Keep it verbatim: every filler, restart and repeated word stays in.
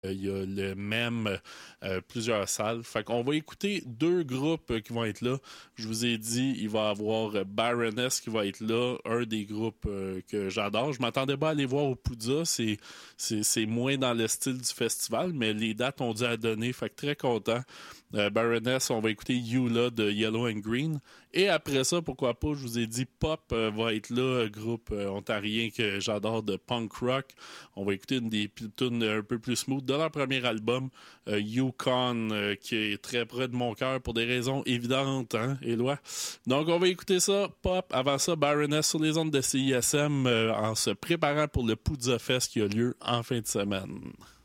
il y a le même, euh, plusieurs salles. Fait qu'on va écouter deux groupes qui vont être là. Je vous ai dit, il va y avoir Baroness qui va être là, un des groupes euh, que j'adore. Je m'attendais pas à aller voir au Poudza, c'est, c'est, c'est moins dans le style du festival, mais les dates ont dû à donner, fait que très content. Euh, Baroness, on va écouter Eula de Yellow and Green. Et après ça, pourquoi pas, je vous ai dit, Pop euh, va être là, groupe euh, ontarien que j'adore de punk rock. On va écouter une des tunes un peu plus smooth de leur premier album, euh, Yukon, euh, qui est très près de mon cœur pour des raisons évidentes, hein, Éloi? Donc, on va écouter ça, Pop. Avant ça, Baroness sur les ondes de C I S M euh, en se préparant pour le Poudza Fest qui a lieu en fin de semaine.